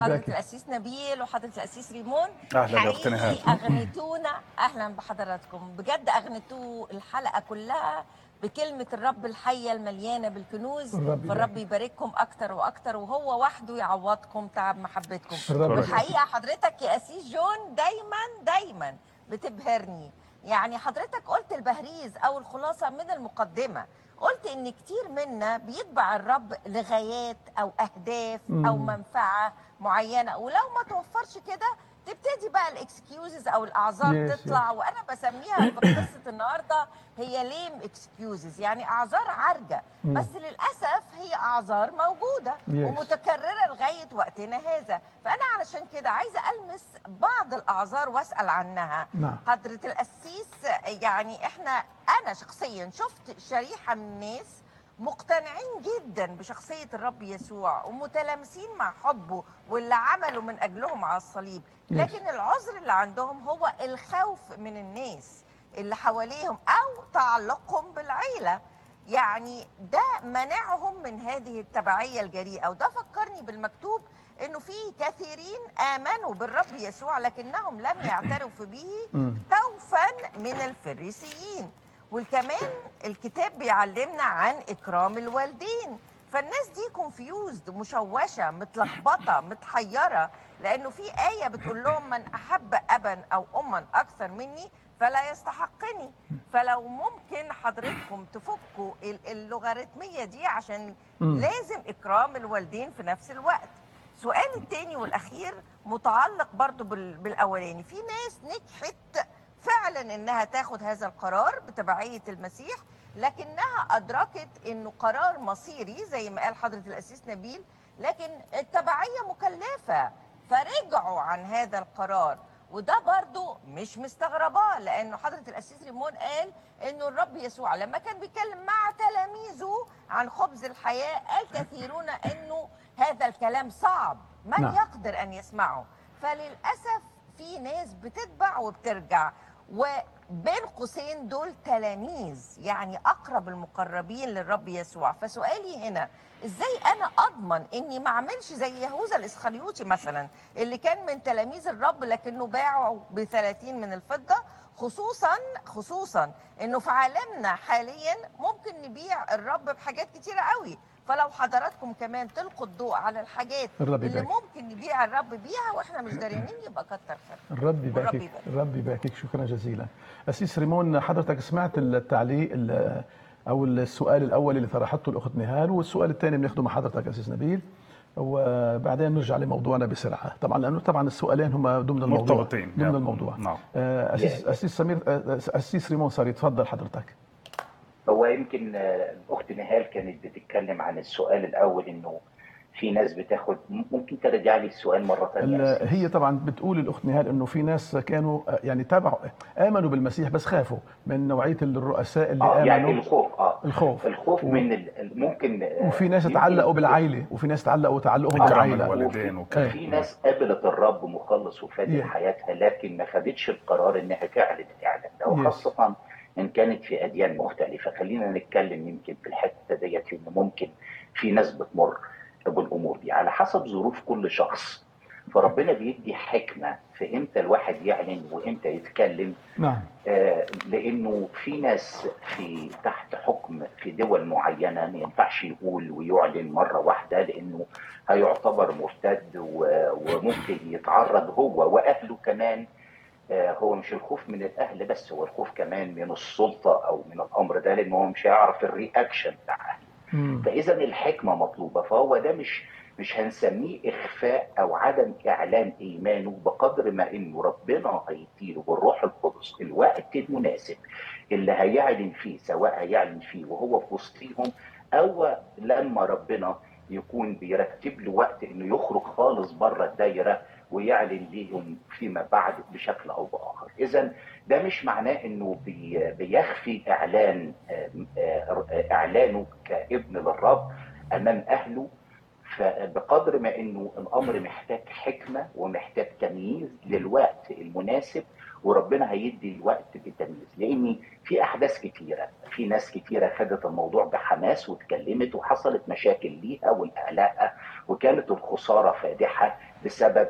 حضرة باكر. الأسيس نبيل وحضرة الأسيس ريمون. اهلا يا اختي نهال. حقيقي أغنتونا، أهلا بحضراتكم، بجد أغنتوا الحلقة كلها بكلمة الرب الحية المليانة بالكنوز. الرب فالرب يبارك. يبارككم أكتر وأكتر، وهو وحده يعوضكم تعب محبتكم. الرب والحقيقة حضرتك يا أسيس جون دايما بتبهرني. يعني حضرتك قلت البهريز أو الخلاصة من المقدمة، قلت ان كتير منا بيتبع الرب لغايات او اهداف او منفعه معينه، ولو ما توفرش كده تبتدي بقى الاكسكيوزز او الاعذار يس تطلع. وانا بسميها في قصه النهارده هي ليم اكسكيوزز، يعني اعذار عارجه، بس للاسف هي اعذار موجوده يس ومتكرره لغايه وقتنا هذا. فانا علشان كده عايزه المس بعض الاعذار واسال عنها. نعم. حضره القسيس، يعني انا شخصيا شفت شريحه من الناس مقتنعين جدا بشخصيه الرب يسوع ومتلامسين مع حبه واللي عمله من اجلهم على الصليب، لكن العذر اللي عندهم هو الخوف من الناس اللي حواليهم او تعلقهم بالعيله. يعني ده منعهم من هذه التبعيه الجريئه. وده فكرني بالمكتوب انه في كثيرين امنوا بالرب يسوع لكنهم لم يعترفوا به خوفا من الفريسيين. وكمان الكتاب بيعلمنا عن اكرام الوالدين. فالناس دي كونفيوزد، مشوشه، متلخبطه، متحيره، لانه في ايه بتقول لهم من احب ابا او اما اكثر مني فلا يستحقني. فلو ممكن حضرتكم تفكوا اللوغاريتميه دي، عشان لازم اكرام الوالدين في نفس الوقت. سؤالي التاني والاخير متعلق برضو بالاولاني. في ناس نجحت فعلا انها تاخد هذا القرار بتبعيه المسيح، لكنها ادركت انه قرار مصيري زي ما قال حضره القسيس نبيل، لكن التبعيه مكلفه، فرجعوا عن هذا القرار. وده برضو مش مستغرباه، لانه حضره القسيس ريمون قال انه الرب يسوع لما كان بيتكلم مع تلاميذه عن خبز الحياه قال كثيرون انه هذا الكلام صعب، من نعم. يقدر ان يسمعه. فللاسف في ناس بتتبع وبترجع، وبين قوسين دول تلاميذ، يعني اقرب المقربين للرب يسوع. فسؤالي هنا، ازاي انا اضمن اني ما اعملش زي يهوذا الاسخريوطي مثلا اللي كان من تلاميذ الرب لكنه باعه ب30 من الفضه، خصوصا انه في عالمنا حاليا ممكن نبيع الرب بحاجات كتيره قوي. فلو حضراتكم كمان تلقوا الضوء على الحاجات اللي ممكن نبيع الرب بيها واحنا مش دارينين يبقى كتر خير. الرب يباركك. الرب يباركك. شكرا جزيلا. أسيس ريمون، حضرتك سمعت التعليق او السؤال الاول اللي طرحته الاخت نهال، والسؤال الثاني بناخده مع حضرتك أسيس نبيل، وبعدين نرجع لموضوعنا بسرعه. طبعا لانه طبعا السؤالين هم ضمن الموضوع مرتبطين ضمن الموضوع. نعم. اسيس سمير، اسيس ريمون ساري، تفضل حضرتك. هو يمكن الاخت نهال كانت بتتكلم عن السؤال الاول، انه في ناس بتاخد، ممكن ترجع لي السؤال مره ثانيه؟ هي طبعا بتقول الاخت نهال انه في ناس كانوا يعني تابعوا امنوا بالمسيح بس خافوا من نوعيه الرؤساء اللي امنوا. يعني الخوف من ممكن. وفي ناس تعلقوا بالعائله، وفي ناس تعلقهم بالعائله. في ناس قبلت الرب مخلص وفادي حياتها لكن ما خدتش القرار انها تعلن الاعلان ده، وخاصه ان كانت في اديان مختلفه. خلينا نتكلم يمكن في الحته ديت، لان ممكن في ناس بتمر بالامور دي على حسب ظروف كل شخص. فربنا بيدي حكمه في امتى الواحد يعلن وامتى يتكلم. نعم. لانه في ناس تحت حكم في دول معينه ما ينفعش يقول ويعلن مره واحده، لانه هيعتبر مرتد وممكن يتعرض هو واهله كمان. هو مش الخوف من الاهل بس، هو الخوف كمان من السلطه او من الامر ده، لانه هو مش هيعرف الرياكشن بتاع اهله. فاذا الحكمه مطلوبه. فهو ده مش هنسميه اخفاء او عدم اعلان ايمانه، بقدر ما انه ربنا هيديله بالروح القدس الوقت المناسب اللي هيعلن فيه، سواء هيعلن فيه وهو في وسطيهم او لما ربنا يكون بيرتب له وقت انه يخرج خالص بره الدايره ويعلن ليهم فيما بعد بشكل او باخر. اذا ده مش معناه انه بيخفي اعلانه كابن للرب امام اهله فبقدر ما انه الامر محتاج حكمه ومحتاج تمييز للوقت المناسب، وربنا هيدي الوقت بالتمييز، لان في احداث كتيره، في ناس كتيره خدت الموضوع بحماس واتكلمت وحصلت مشاكل ليها ولاهلها، وكانت الخساره فادحه بسبب